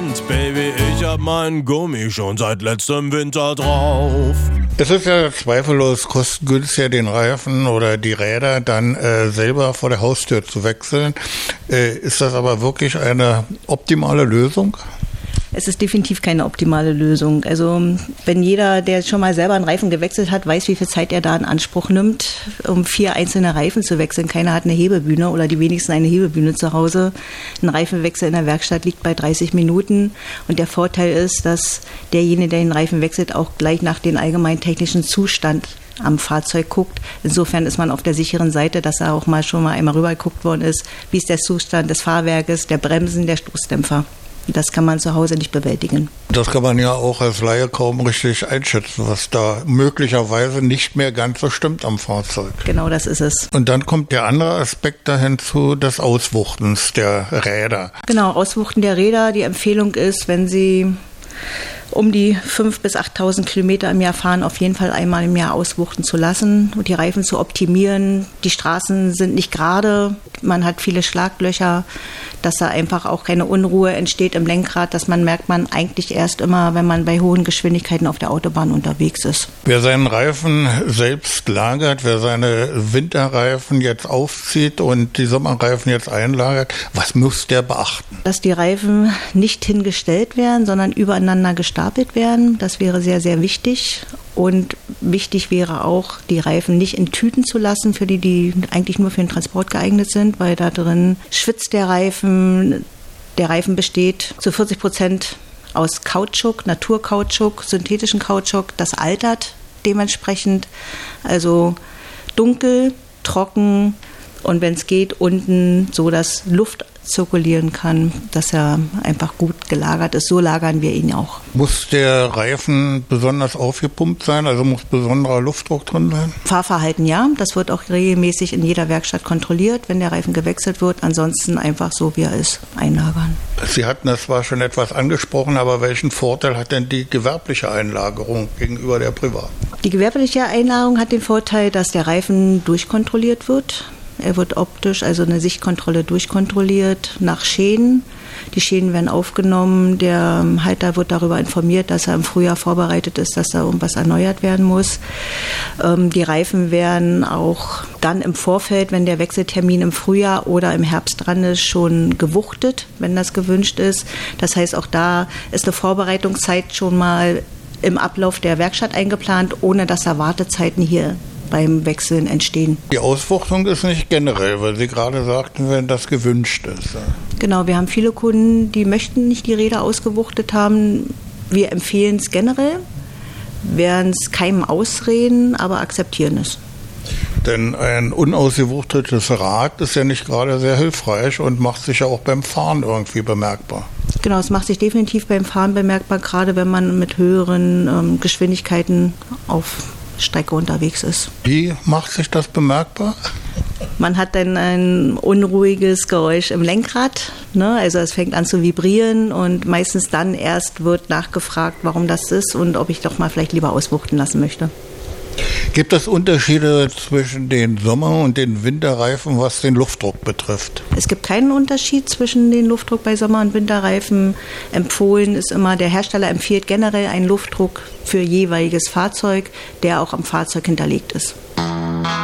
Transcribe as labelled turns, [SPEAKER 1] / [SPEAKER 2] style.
[SPEAKER 1] Hand, Baby, ich hab meinen Gummi schon seit letztem Winter drauf.
[SPEAKER 2] Es ist ja zweifellos kostengünstiger, den Reifen oder die Räder dann selber vor der Haustür zu wechseln. Ist das aber wirklich eine optimale Lösung?
[SPEAKER 3] Es ist definitiv keine optimale Lösung. Also wenn jeder, der schon mal selber einen Reifen gewechselt hat, weiß, wie viel Zeit er da in Anspruch nimmt, um 4 einzelne Reifen zu wechseln. Keiner hat eine Hebebühne oder die wenigsten eine Hebebühne zu Hause. Ein Reifenwechsel in der Werkstatt liegt bei 30 Minuten. Und der Vorteil ist, dass derjenige, der den Reifen wechselt, auch gleich nach dem allgemeinen technischen Zustand am Fahrzeug guckt. Insofern ist man auf der sicheren Seite, dass da auch mal schon mal einmal rüber geguckt worden ist, wie ist der Zustand des Fahrwerkes, der Bremsen, der Stoßdämpfer. Das kann man zu Hause nicht bewältigen.
[SPEAKER 2] Das kann man ja auch als Laie kaum richtig einschätzen, was da möglicherweise nicht mehr ganz so stimmt am Fahrzeug.
[SPEAKER 3] Genau, das ist es.
[SPEAKER 2] Und dann kommt der andere Aspekt da hinzu, des Auswuchtens der Räder.
[SPEAKER 3] Genau, Auswuchten der Räder. Die Empfehlung ist, wenn Sie um die 5.000 bis 8.000 Kilometer im Jahr fahren, auf jeden Fall einmal im Jahr auswuchten zu lassen und die Reifen zu optimieren. Die Straßen sind nicht gerade, man hat viele Schlaglöcher, dass da einfach auch keine Unruhe entsteht im Lenkrad. Das merkt man eigentlich erst immer, wenn man bei hohen Geschwindigkeiten auf der Autobahn unterwegs ist.
[SPEAKER 2] Wer seinen Reifen selbst lagert, wer seine Winterreifen jetzt aufzieht und die Sommerreifen jetzt einlagert, was muss der beachten?
[SPEAKER 3] Dass die Reifen nicht hingestellt werden, sondern übereinander gestapelt werden. Das wäre sehr, sehr wichtig. Und wichtig wäre auch, die Reifen nicht in Tüten zu lassen, für die eigentlich nur für den Transport geeignet sind, weil da drin schwitzt der Reifen. Der Reifen besteht zu 40% aus Kautschuk, Naturkautschuk, synthetischen Kautschuk. Das altert dementsprechend. Also dunkel, trocken und wenn es geht, unten so, dass Luft zirkulieren kann, dass er einfach gut gelagert ist. So lagern wir ihn auch.
[SPEAKER 2] Muss der Reifen besonders aufgepumpt sein? Also muss besonderer Luftdruck drin sein?
[SPEAKER 3] Fahrverhalten ja. Das wird auch regelmäßig in jeder Werkstatt kontrolliert, wenn der Reifen gewechselt wird. Ansonsten einfach so, wie er ist, einlagern.
[SPEAKER 2] Sie hatten das zwar schon etwas angesprochen, aber welchen Vorteil hat denn die gewerbliche Einlagerung gegenüber der privaten? Die
[SPEAKER 3] gewerbliche Einlagerung hat den Vorteil, dass der Reifen durchkontrolliert wird. Er wird optisch, also eine Sichtkontrolle durchkontrolliert nach Schäden. Die Schäden werden aufgenommen. Der Halter wird darüber informiert, dass er im Frühjahr vorbereitet ist, dass da irgendwas erneuert werden muss. Die Reifen werden auch dann im Vorfeld, wenn der Wechseltermin im Frühjahr oder im Herbst dran ist, schon gewuchtet, wenn das gewünscht ist. Das heißt, auch da ist eine Vorbereitungszeit schon mal im Ablauf der Werkstatt eingeplant, ohne dass da Wartezeiten hier beim Wechseln entstehen.
[SPEAKER 2] Die Auswuchtung ist nicht generell, weil Sie gerade sagten, wenn das gewünscht ist.
[SPEAKER 3] Genau, wir haben viele Kunden, die möchten nicht die Räder ausgewuchtet haben. Wir empfehlen es generell, werden es keinem ausreden, aber akzeptieren es.
[SPEAKER 2] Denn ein unausgewuchtetes Rad ist ja nicht gerade sehr hilfreich und macht sich ja auch beim Fahren irgendwie bemerkbar.
[SPEAKER 3] Genau, es macht sich definitiv beim Fahren bemerkbar, gerade wenn man mit höheren Geschwindigkeiten auf Strecke unterwegs ist.
[SPEAKER 2] Wie macht sich das bemerkbar?
[SPEAKER 3] Man hat dann ein unruhiges Geräusch im Lenkrad, ne? Also es fängt an zu vibrieren und meistens dann erst wird nachgefragt, warum das ist und ob ich doch mal vielleicht lieber auswuchten lassen möchte.
[SPEAKER 2] Gibt es Unterschiede zwischen den Sommer- und den Winterreifen, was den Luftdruck betrifft?
[SPEAKER 3] Es gibt keinen Unterschied zwischen den Luftdruck bei Sommer- und Winterreifen. Empfohlen ist immer, der Hersteller empfiehlt generell einen Luftdruck für jeweiliges Fahrzeug, der auch am Fahrzeug hinterlegt ist.